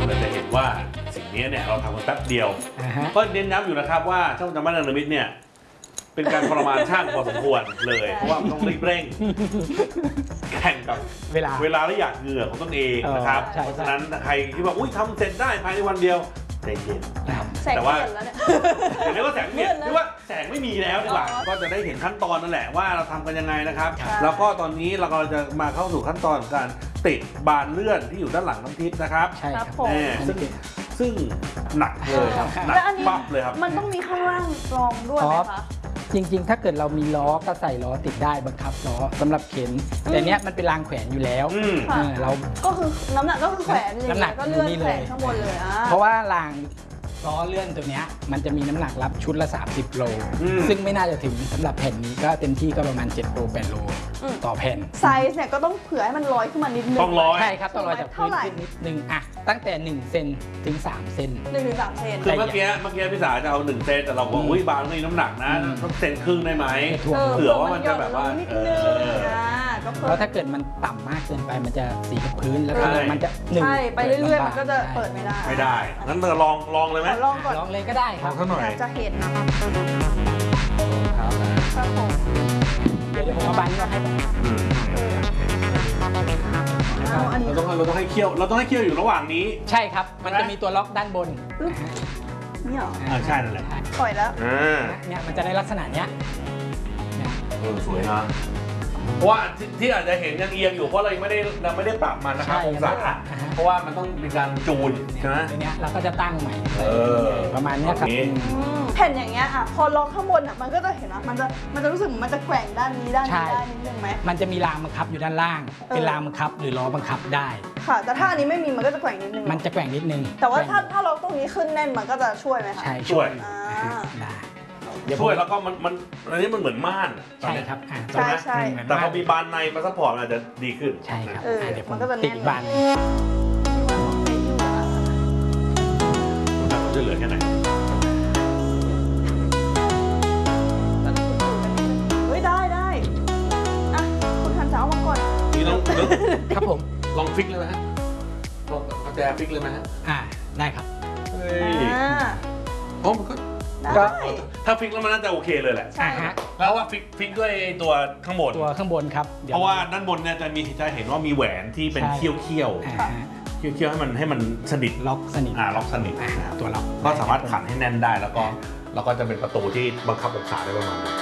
เราจะเห็นว่าสิ่งนี้เนี่ยเราทำกันแป๊บเดียวก็เน้นย้ำอยู่นะครับว่าช่างจำบ้านเนรมิตเนี่ยเป็นการทรมานช่างพอสมควรเลยเพราะว่าต้องรีบเร่งแข่งกับเวลาและอยากเหงื่อของตนเองนะครับเพราะฉะนั้นใครที่ว่าอุ้ยทำเสร็จได้ภายในวันเดียวใจเย็นแต่ว่าเรียกว่าแสงเปลี่ยนหรือว่าแสงไม่มีแล้วดีกว่าก็จะได้เห็นขั้นตอนนั่นแหละว่าเราทำกันยังไงนะครับแล้วก็ตอนนี้เรากำลังจะมาเข้าสู่ขั้นตอนการติดบานเลื่อนที่อยู่ด้านหลังน้ำทิพย์นะครับใช่ครับซึ่งหนักเลยครับหนักปั๊บเลยครับมันต้องมีข้างล่างรองด้วยไหมคะจริงๆถ้าเกิดเรามีล้อก็ใส่ล้อติดได้บังคับล้อสำหรับเข็นแต่เนี้ยมันเป็นรางแขวนอยู่แล้วเราก็คือน้ำหนักก็คือแขวนน้ำหนักก็เลื่อนแขวนข้างบนเลยเพราะว่ารางล้อเลื่อนตัวเนี้ยมันจะมีน้ำหนักรับชุดละ30 โลซึ่งไม่น่าจะถึงสำหรับแผ่นนี้ก็เต็มที่ก็ประมาณ7 โล 8 โลต่อแผ่นไซส์เนี่ยก็ต้องเผื่อให้มันลอยขึ้นมานิดนึงต้องลอยใช่ครับต้องลอยจากพื้นขึ้นนิดนึงอ่ะตั้งแต่1 เซนถึง3 เซน 1 ถึง 3 เซนคือเมื่อกี้พี่สาจะเอา1 เซนแต่เราบอกอุ้ยบางนี่น้ำหนักนะต้องเซนครึ่งได้ไหมเผื่อว่ามันจะแบบว่าแล้วถ้าเกิดมันต่ำมากเกินไปมันจะสีกับพื้นแล้วก็มันจะใช่ไปเรื่อยๆมันก็จะเปิดไม่ได้งั้นเราลองเลยไหมลองก่อนลองเลยก็ได้ครับอยากจะเห็นนะครับเดี๋ยวผมเอาบานนี้เราให้เราต้องให้เคี่ยวอยู่ระหว่างนี้ใช่ครับมันจะมีตัวล็อกด้านบนนี่หรอใช่นั่นแหละปล่อยแล้วเนี่ยมันจะได้ลักษณะเนี้ยสวยนะเพราะว่าที่อาจจะเห็นยังเอียงอยู่เพราะเราไม่ได้ปรับมันนะครับองศาเพราะว่ามันต้องมีการจูนใช่ไหมทีเนี้ยเราก็จะตั้งใหม่ประมาณนี้ครับแผ่นอย่างเงี้ยพอล็อกข้างบนมันก็จะเห็นว่ามันจะรู้สึกมันจะแกว่งด้านนี้ได้นิดนึงไหมมันจะมีรางบังคับอยู่ด้านล่างเป็นรางบังคับหรือล้อบังคับได้ค่ะแต่ถ้าอันนี้ไม่มีมันก็จะแกว่งนิดนึงมันจะแกว่งนิดนึงแต่ว่าถ้าล็อกตรงนี้ขึ้นแน่นมันก็จะช่วยไหมคะใช่ช่วยได้ช่วยแล้วก็มันอันนี้มันเหมือนม่านใช่ครับใช่แต่พอมีบานในมาซัพพอร์ตอาจจะดีขึ้นใช่ครับเดี๋ยวมันก็จะติดบานจะเหลือแค่ไหนเฮ้ยได้อ่ะคุณทันจะเอามาก่อนนี่ต้องครับผมลองฟิกเลยไหมฮะลองเอาแจฟิกเลยไหมฮะได้ครับโอ้มันก็ถ้าฟิกแล้วมันน่าจะโอเคเลยแหละใช่แล้วว่าฟิกด้วยตัวข้างบนครับเพราะว่าด้านบนเนี่ยจะเห็นว่ามีแหวนที่เป็นเขี้ยวให้มันสนิทล็อกสนิทตัวล็อกก็สามารถขันให้แน่นได้แล้วก็จะเป็นประตูที่บังคับองศาได้ประมาณ